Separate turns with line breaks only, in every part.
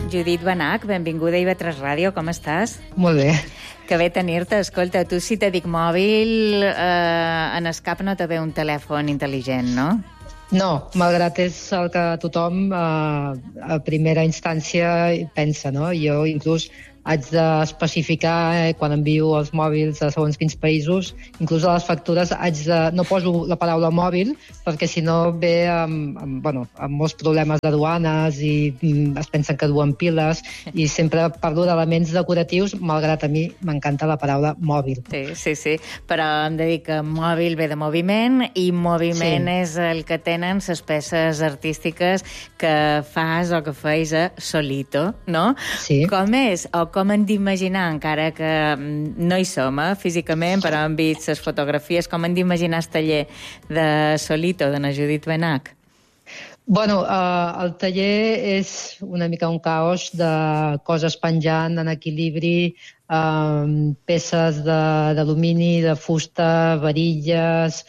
Judit Benach, benvinguda a IB3 Ràdio, com estàs?
Molt bé.
Que bé tenir-te. Escolta, tu si te dic mòbil, en escap no te ve un telèfon intel·ligent, no?
No, malgrat és el que tothom a primera instància pensa, no? Jo inclús haig d'especificar quan envio els mòbils a segons quins països, inclús a les factures no poso la paraula mòbil perquè si no ve amb molts problemes d'aduanes i es pensen que duen piles i sempre parlo d'elements decoratius, malgrat a mi m'encanta la paraula mòbil.
Sí, però hem de dir que mòbil ve de moviment i moviment és el que tenen les peces artístiques que fas o que feis a Solito, no?
Sí.
Com és o com hem d'imaginar, encara que no hi som físicament, però hem vist les fotografies, com hem d'imaginar el taller de Solito, de la Judit Benach?
Bueno, el taller és una mica un caos de coses penjant en equilibri, peces d'alumini, de fusta, varilles.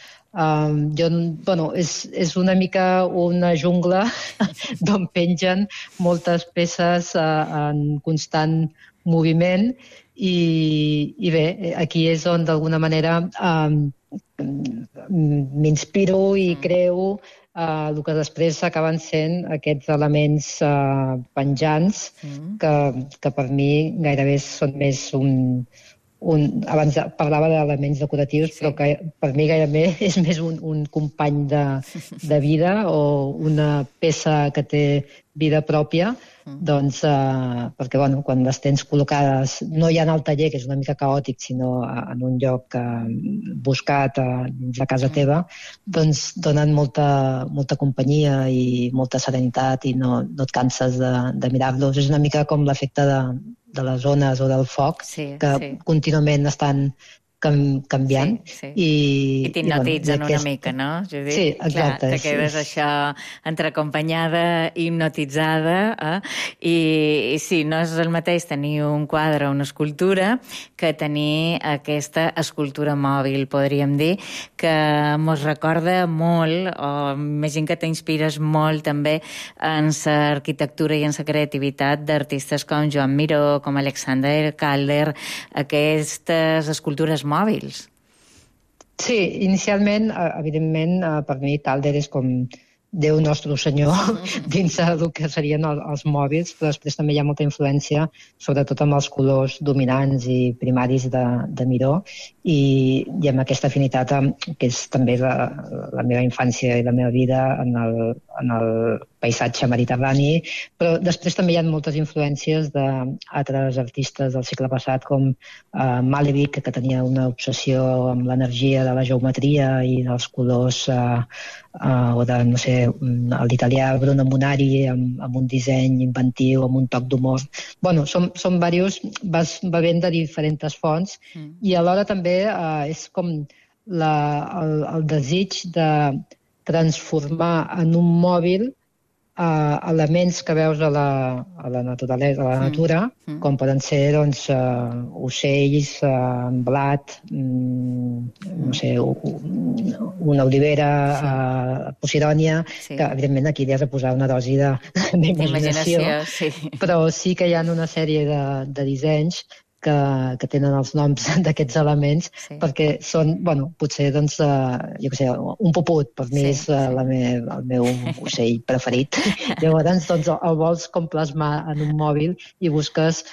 És una mica una jungla d'on pengen moltes peces en constant moviment i bé, aquí és on d'alguna manera m'inspiro i creo el que després acaben sent aquests elements penjants que per mi gairebé són més abans parlava d'elements decoratius, però que per mi gairebé és més un company de vida o una peça que té vida pròpia, doncs, perquè quan les tens col·locades no ja en el taller, que és una mica caòtic, sinó en un lloc buscat dins la casa teva, doncs donen molta companyia i molta serenitat i no et canses de mirar-los. És una mica com l'efecte de les ones o del foc, que contínuament estan canviant.
I t'hipnotitzen una mica, no, Judit?
Sí, exacte.
Clar, te quedes això entreacompanyada, hipnotitzada, i sí, no és el mateix tenir un quadre o una escultura que tenir aquesta escultura mòbil, podríem dir, que mos recorda molt, o imagino que t'inspires molt també en l'arquitectura i en la creativitat d'artistes com Joan Miró, com Alexander Calder, aquestes escultures mòbils.
Sí, inicialment, evidentment, per mi Calder és com Déu nostre senyor dins del que serien els mòbils, però després també hi ha molta influència, sobretot amb els colors dominants i primaris de Miró i amb aquesta afinitat que és també la meva infància i la meva vida en el paisatge mediterrani, però després també hi ha moltes influències d'altres artistes del segle passat com Malevich, que tenia una obsessió amb l'energia de la geometria i dels colors, o de, no sé, l'italià Bruno Munari amb un disseny inventiu, amb un toc d'humor. Bueno, són diversos, vas bevent de diferents fonts i alhora també és com el desig de transformar en un mòbil elements que veus a la naturalesa, a la natura, com poden ser ocells, blat, no sé, una olivera, posidònia, que evidentment aquí li has de posar una dosi d'imaginació, però sí que hi ha una sèrie de dissenys que tenen els noms d'aquests elements, perquè són, potser, jo què sé, un puput, per mi és el meu ocell preferit. Llavors, el vols com plasmar en un mòbil i busques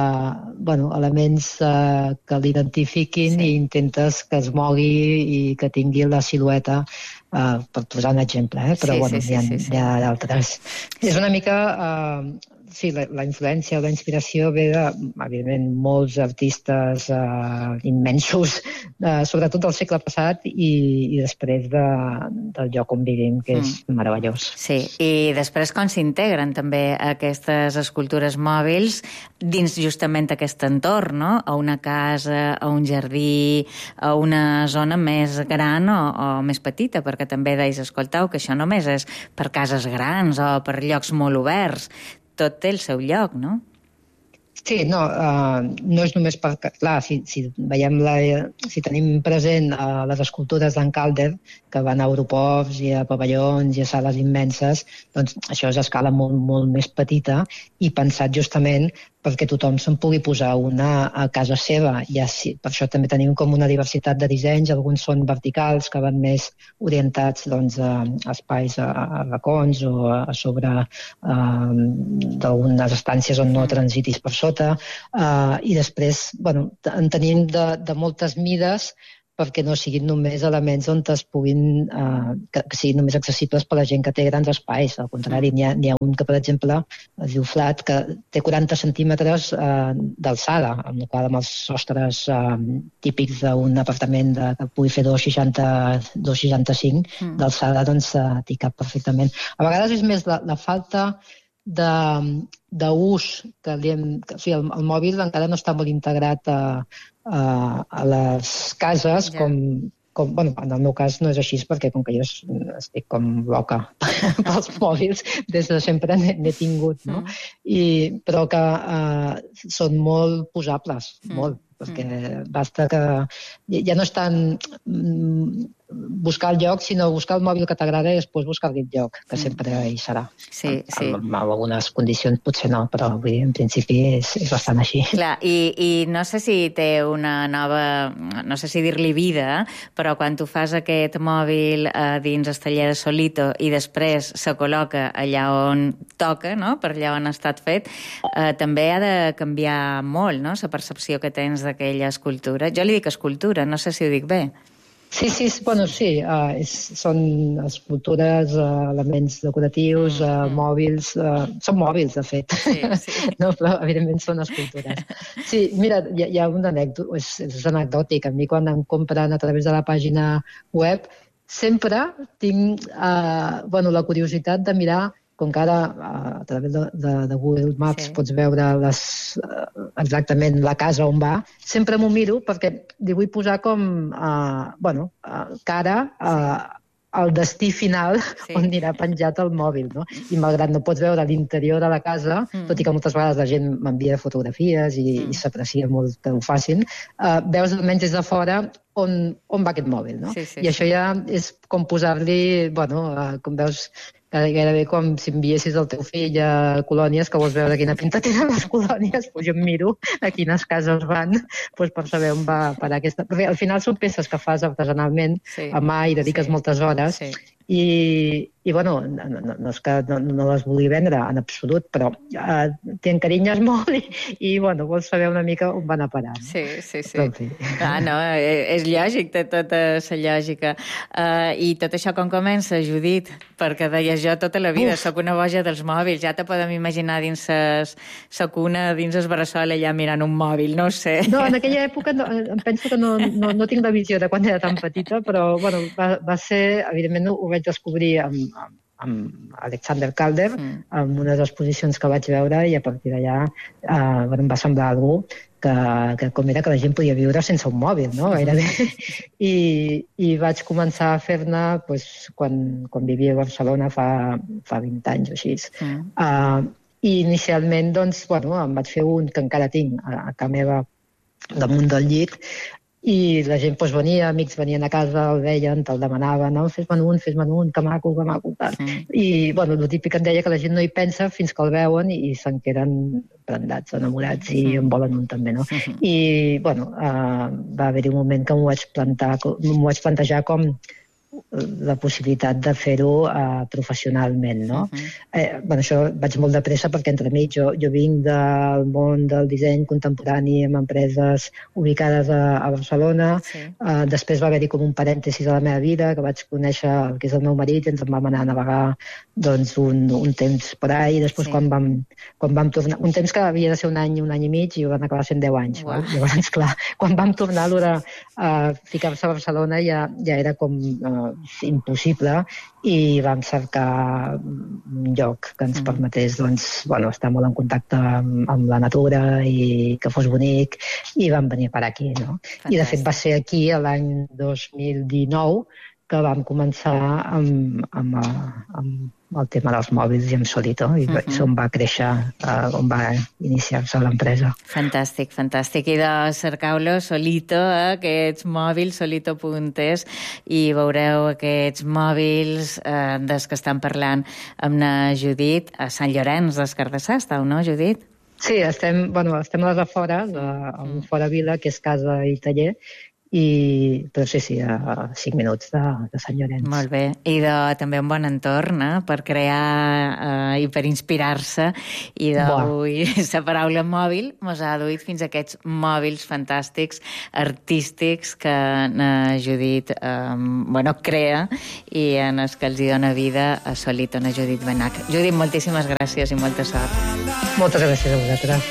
elements que l'identifiquin i intentes que es mogui i que tingui la silueta, per posar un exemple, però hi ha d'altres. És una mica... Sí, la influència o la inspiració ve de, evidentment, molts artistes immensos, sobretot del segle passat i després del lloc on vivim, que és meravellós.
Sí, i després com s'integren també aquestes escultures mòbils dins justament aquest entorn, no? A una casa, a un jardí, a una zona més gran o més petita, perquè també deies, escoltau, que això només és per cases grans o per llocs molt oberts. Tot té el seu lloc, no?
Sí, no, no és només perquè, clar, si veiem si tenim present les escultures d'en Calder, que van a aeroports i a pavellons i a sales immenses, doncs això és a escala molt, molt més petita i pensat justament perquè tothom se'n pugui posar una a casa seva. Per això també tenim com una diversitat de dissenys, alguns són verticals, que van més orientats doncs, a espais, a racons o a sobre d'algunes estàncies on no transitis per sota, i després en tenim de moltes mides perquè no siguin només elements on es puguin, que siguin només accessibles per a la gent que té grans espais. Al contrari, n'hi ha un que, per exemple, es diu Flat, que té 40 centímetres d'alçada, amb la qual amb els sostres típics d'un apartament que pugui fer 2,65 d'alçada, doncs t'hi cap perfectament. A vegades és més la falta d'ús que el mòbil encara no està molt integrat a les cases, en el meu cas no és així perquè com que jo estic com loca pels mòbils, des de sempre n'he tingut, no? Però que són molt posables, molt, perquè basta que ja no és tant buscar el lloc, sinó buscar el mòbil que t'agrada i després buscar-li el lloc, que sempre hi serà.
Sí.
En algunes condicions potser no, però en principi és bastant així.
Clar, i no sé si té una nova, no sé si dir-li vida, però quan tu fas aquest mòbil dins el taller de Solito i després se col·loca allà on toca, no? Per allà on ha estat fet, també ha de canviar molt, no? La percepció que tens d'aquella escultura. Jo li dic escultura, no sé si ho dic bé.
Sí, són escultures, elements decoratius, mòbils, són mòbils, de fet, no, però evidentment són escultures. Sí, mira, hi ha una anècdota, és anecdòtic. A mi quan em compren a través de la pàgina web sempre tinc la curiositat de mirar, com que ara a través de Google Maps pots veure exactament la casa on va, sempre m'ho miro perquè li vull posar com cara al destí final on anirà penjat el mòbil, no? I malgrat no pots veure l'interior de la casa, tot i que moltes vegades la gent m'envia fotografies i s'aprecia molt que ho facin, veus almenys des de fora on va aquest mòbil, no? I això ja és com posar-li, com veus, gairebé com si enviessis el teu fill a colònies que vols veure quina pinta tenen les colònies, doncs jo em miro a quines cases van per saber on va parar aquesta... Perquè al final són peces que fas artesanalment a mà i dediques moltes hores i no és que no les vulgui vendre en absolut, però t'hi encarinyes molt i vols saber una mica on van a parar.
Sí. No, és lògic, té tota la lògica. I tot això com comença, Judit? Perquè deies jo tota la vida, soc una boja dels mòbils, ja te podem imaginar dins la cuna, dins el bressol, allà mirant un mòbil, no ho sé.
No, en aquella època em penso que no tinc la visió de quan era tan petita, però va ser, evidentment ho vaig descobrir amb Alexander Calder, amb unes exposicions que vaig veure, i a partir d'allà em va semblar algú que com era que la gent podia viure sense un mòbil, no? Gairebé. I vaig començar a fer-ne quan vivia a Barcelona fa 20 anys o així. I inicialment, em vaig fer un que encara tinc a casa meva damunt del llit, i la gent venia, amics venien a casa, el veien, te'l demanaven, no? Fes-me'n un, que maco, tal. I, el típic em deia que la gent no hi pensa fins que el veuen i se'n queden prendats, enamorats, i en volen un també, no? I, va haver-hi un moment que m'ho vaig plantejar com la possibilitat de fer-ho professionalment, no? Això vaig molt de pressa perquè entremig jo vinc del món del disseny contemporani amb empreses ubicades a Barcelona. Després va haver-hi com un parèntesis a la meva vida, que vaig conèixer el que és el meu marit i ens en vam anar a navegar un temps per ahí, i després quan vam tornar, un temps que havia de ser un any i mig, i van acabar sent 10 anys. Llavors, clar, quan vam tornar a ficar-se a Barcelona ja era com impossible, i vam cercar un lloc que ens permetés estar molt en contacte amb la natura i que fos bonic, i vam venir a parar aquí, no? I de fet va ser aquí l'any 2019 que vam començar amb el tema dels mòbils i amb Solito, i on va créixer, on va iniciar-se l'empresa.
Fantàstic, fantàstic. I de cercau-lo Solito, aquests mòbils, solito.es, i veureu aquests mòbils dels que estan parlant amb la Judit a Sant Llorenç des Cardassar, esteu, no, Judit?
Sí, estem a les afores, a un fora vila, que és casa i taller, però sí, a 5 minuts de Sant Llorenç.
Molt bé, i també un bon entorn per crear i per inspirar-se, i d'avui la paraula mòbil mos ha duit fins a aquests mòbils fantàstics, artístics, que na Judit crea i en els que els hi dona vida a Solito, na Judit Benach. Judit, moltíssimes gràcies i molta sort.
Moltes gràcies a vosaltres.